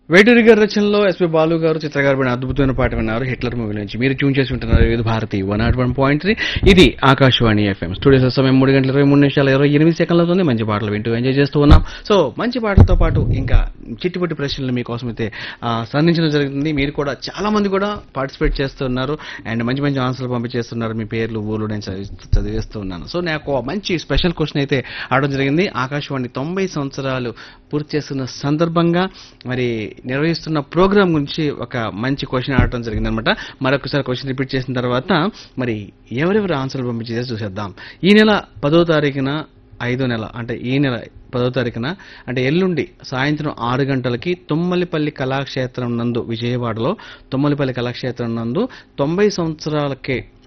వేటూరి గారి రచనలో ఎస్పి బాలు గారు చిత్ర గారు పడిన అద్భుతమైన పాట విన్నారు హిట్లర్ మూవీ నుంచి. మీరు ట్యూన్ చేసి ఉంటున్నారు ఇది భారతి 101.3. ఇది ఆకాశవాణి ఎఫ్ఎం. స్టూడియో సమయం 3 గంటల 23 నిమిషాలు 27 సెకండ్లు అవుతుంది. మంచి పాటలు వింటూ ఎంజాయ్ చేస్తూ ఉన్నాం. సో మంచి పాటలతో పాటు ఇంకా చిట్టుపట్టి ప్రశ్నలు మీకోసం అయితే సంధించడం జరుగుతుంది. మీరు కూడా చాలా మంది కూడా పార్టిసిపేట్ చేస్తున్నారు అండ్ మంచి మంచి ఆన్సర్లు పంపించేస్తున్నారు. మీ పేర్లు ఊర్లు నేను చదివేస్తూ ఉన్నాను. సో నాకు మంచి స్పెషల్ క్వశ్చన్ అయితే ఆడడం జరిగింది. ఆకాశవాణి 90 సంవత్సరాలు పూర్తి చేస్తున్న సందర్భంగా మరి నిర్వహిస్తున్న ప్రోగ్రామ్ గురించి ఒక మంచి క్వశ్చన్ ఆడటం జరిగింది అనమాట. మరొకసారి క్వశ్చన్ రిపీట్ చేసిన తర్వాత మరి ఎవరెవరు ఆన్సర్లు పంపించేసి చూసేద్దాం. ఈ నెల 10వ తారీఖున 5వ నెల అంటే ఈ నెల 10వ తారీఖున అంటే ఎల్లుండి సాయంత్రం 6 గంటలకి తుమ్మలపల్లి కళాక్షేత్రం నందు విజయవాడలో తుమ్మలపల్లి కళాక్షేత్రం నందు 90 సంవత్సరాలకే